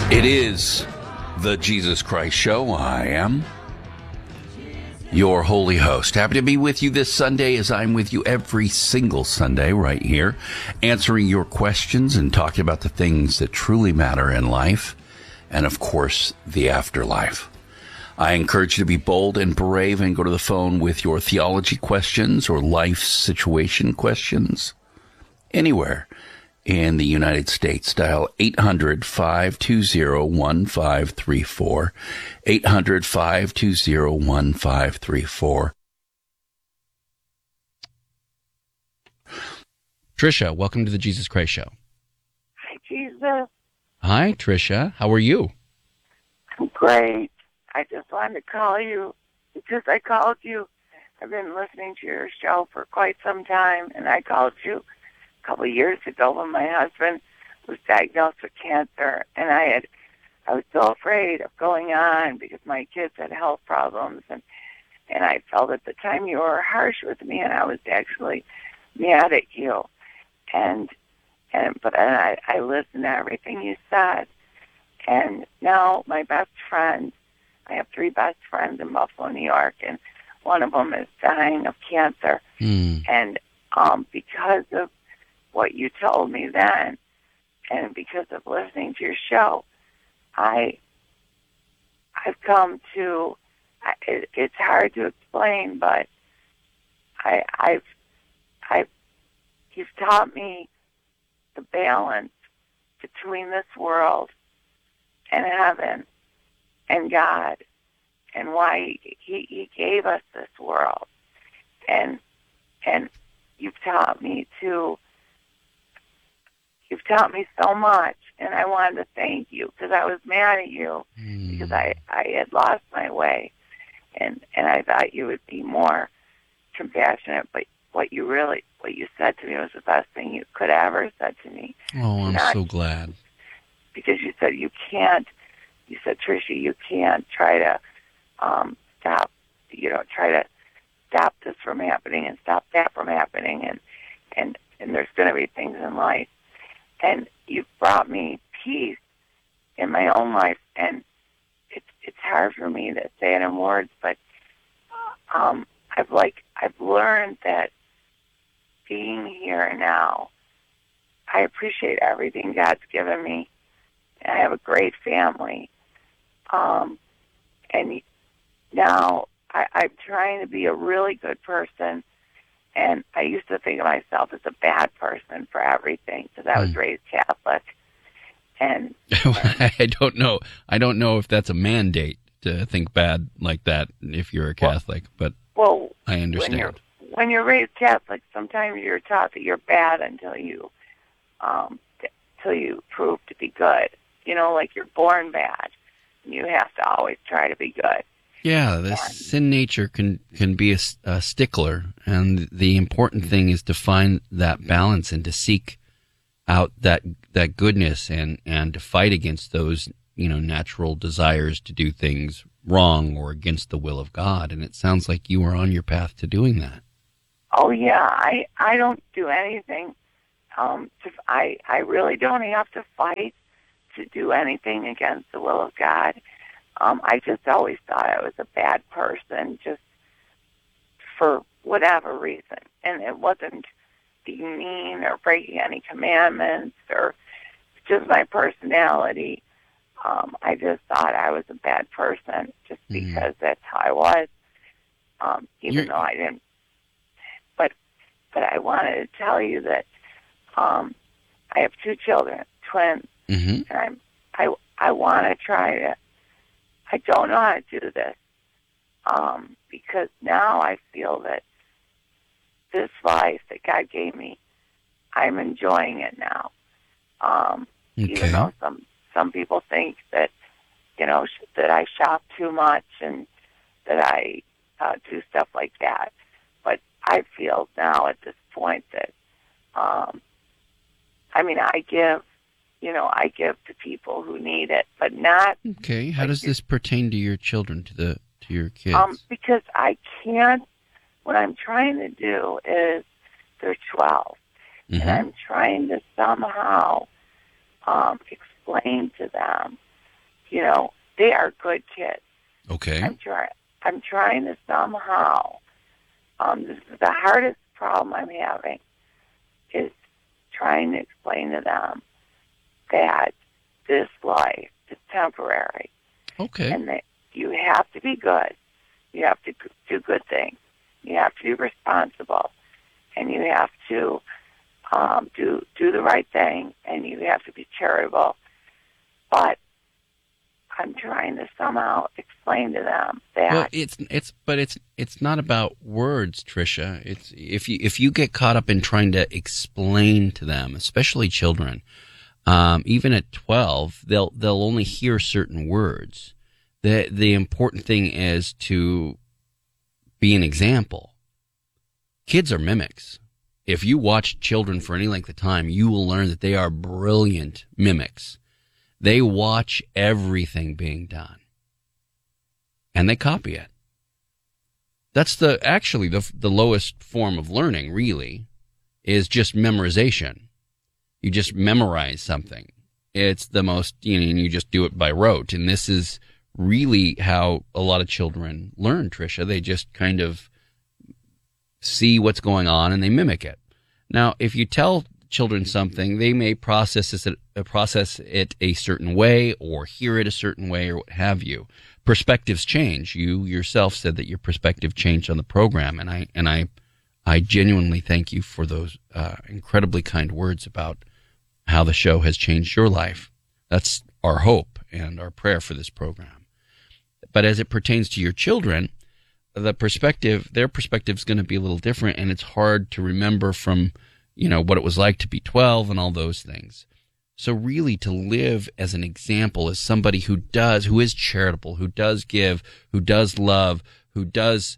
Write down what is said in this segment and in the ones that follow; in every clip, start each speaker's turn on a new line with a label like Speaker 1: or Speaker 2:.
Speaker 1: It is the Jesus Christ Show. I am your holy host. Happy to be with you this Sunday, as I'm with you every single Sunday right here, answering your questions and talking about the things that truly matter in life and, of course, the afterlife. I encourage you to be bold and brave and go to the phone with your theology questions or life situation questions anywhere in the United States. Dial 800-520-1534, 800-520-1534.
Speaker 2: Tricia, welcome to the Jesus Christ Show.
Speaker 3: Hi, Jesus.
Speaker 2: Hi, Tricia. How are you?
Speaker 3: I'm great. I just wanted to call you because I called you. I've been listening to your show for quite some time, and I called you a couple of years ago when my husband was diagnosed with cancer, and I was so afraid of going on because my kids had health problems, and I felt at the time you were harsh with me, and I was actually mad at you, but I listened to everything you said, and now my best friend. I have 3 best friends in Buffalo, New York, and one of them is dying of cancer. And because of what you told me then, and because of listening to your show, I've come to. It's hard to explain, but you've taught me the balance between this world and heaven and God, and why he gave us this world, and you've taught me so much, and I wanted to thank you because I was mad at you because I had lost my way, and I thought you would be more compassionate, but what you said to me was the best thing you could ever said to me.
Speaker 2: Oh, I'm so glad.
Speaker 3: Because you said you can't. You said, Tricia, you can't try to stop this from happening and stop that from happening, and there's going to be things in life. And you've brought me peace in my own life, and it's hard for me to say it in words, but I've learned that being here and now, I appreciate everything God's given me. I have a great family. And now I'm trying to be a really good person, and I used to think of myself as a bad person for everything because I was raised Catholic. And
Speaker 2: I don't know if that's a mandate to think bad like that if you're a Catholic, but I understand.
Speaker 3: When you're raised Catholic, sometimes you're taught that you're bad until you prove to be good. Like you're born bad. You have to always try to be good.
Speaker 2: Yeah, the sin nature can be a stickler, and the important thing is to find that balance and to seek out that goodness and to fight against those natural desires to do things wrong or against the will of God. And it sounds like you are on your path to doing that.
Speaker 3: Oh yeah, I don't do anything. I really don't have to fight to do anything against the will of God. I just always thought I was a bad person just for whatever reason. And it wasn't being mean or breaking any commandments or just my personality. I just thought I was a bad person just because that's how I was, even though I didn't. But I wanted to tell you that I have 2 children, twins.
Speaker 2: Mm-hmm.
Speaker 3: And I want to try to. I don't know how to do this because now I feel that this life that God gave me, I'm enjoying it now. Even though some people think that that I shop too much and that I do stuff like that, but I feel now at this point that I give to people who need it, but not.
Speaker 2: Okay, how does this pertain to your children, to your kids?
Speaker 3: Because I can't. What I'm trying to do is they're 12, and I'm trying to somehow explain to them they are good kids.
Speaker 2: Okay.
Speaker 3: I'm trying to somehow. This is the hardest problem I'm having, is trying to explain to them that this life is temporary.
Speaker 2: Okay.
Speaker 3: And that you have to be good. You have to do good things. You have to be responsible. And you have to do the right thing. And you have to be charitable. But I'm trying to somehow explain to them that.
Speaker 2: Well, it's not about words, Tricia. It's if you get caught up in trying to explain to them, especially children, even at 12, they'll only hear certain words. The important thing is to be an example. Kids are mimics. If you watch children for any length of time, you will learn that they are brilliant mimics. They watch everything being done, and they copy it. That's actually the lowest form of learning, really, is just memorization. You just memorize something. It's the most, and you just do it by rote. And this is really how a lot of children learn, Tricia. They just kind of see what's going on and they mimic it. Now, if you tell children something, they may process it a certain way or hear it a certain way or what have you. Perspectives change. You yourself said that your perspective changed on the program, and I genuinely thank you for those incredibly kind words about how the show has changed your life. That's our hope and our prayer for this program. But as it pertains to your children, their perspective is going to be a little different, and it's hard to remember from what it was like to be 12 and all those things. So really to live as an example, as somebody who is charitable, who does give, who does love, who does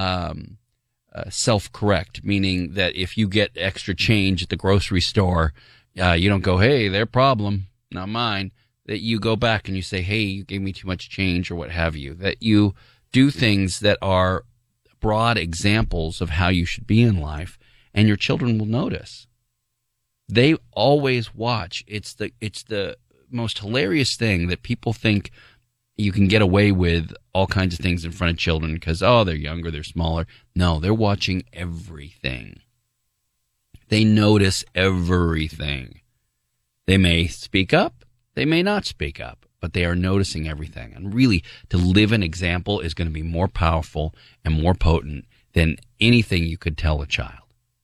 Speaker 2: self-correct, meaning that if you get extra change at the grocery store, you don't go, hey, their problem, not mine. That you go back and you say, hey, you gave me too much change or what have you. That you do things that are broad examples of how you should be in life, and your children will notice. They always watch. It's the most hilarious thing that people think you can get away with all kinds of things in front of children because, they're younger, they're smaller. No, they're watching everything. They notice everything. They may speak up, they may not speak up, but they are noticing everything. And really, to live an example is going to be more powerful and more potent than anything you could tell a child.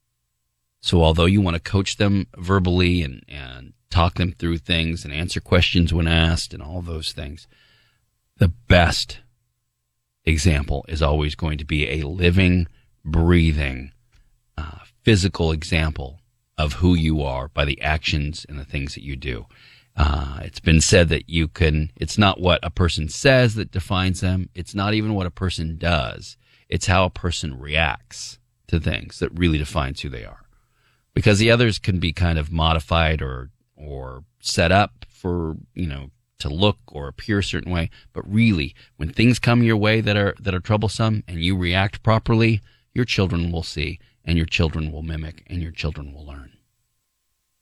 Speaker 2: So although you want to coach them verbally and talk them through things and answer questions when asked and all those things, the best example is always going to be a living, breathing, physical example of who you are by the actions and the things that you do. It's been said that it's not what a person says that defines them. It's not even what a person does. It's how a person reacts to things that really defines who they are. Because the others can be kind of modified or set up for, to look or appear a certain way. But really, when things come your way that are troublesome and you react properly, your children will see, and your children will mimic, and your children will learn.